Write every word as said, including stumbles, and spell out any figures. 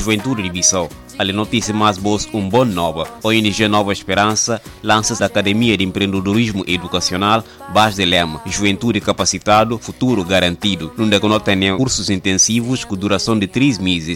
juventude de Bissau. A notícia mais boa, um bom nova. A O N G Nova Esperança lança a Academia de Empreendedorismo Educacional base de lema Juventude capacitado, futuro garantido. Onde nós temos cursos intensivos com duração de três meses.